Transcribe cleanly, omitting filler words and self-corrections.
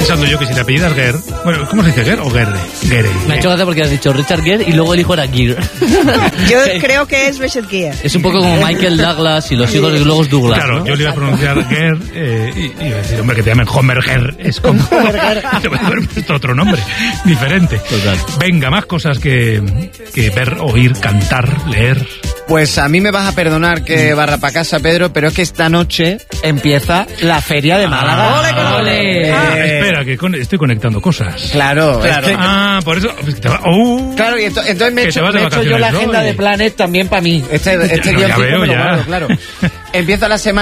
pensando yo que si te apellidas Gere... Bueno, ¿cómo se dice, Gere o Gere? Gere. Me ha hecho gracia porque has dicho Richard Gere y luego el hijo era Gere. Yo creo que es Richard Gere. Es un poco como Michael Douglas y los hijos de luego es Douglas, Claro, ¿no? yo le iba a pronunciar Gere y iba a decir, hombre, que te llamen Homer Gere. Es como... te voy a haber puesto otro nombre diferente. Total. Venga, más cosas que ver, oír, cantar, leer... Pues a mí me vas a perdonar que barra pa' casa, Pedro, pero es que esta noche empieza la Feria de Málaga. ¡Ole! Espera, que estoy conectando cosas. Claro. Por eso... Claro, y entonces me he Que te hecho vas de yo vacaciones, la ¿no? agenda de Planet también para mí. Este Ya guioncito veo, me lo ya. guardo, claro. Empieza la semana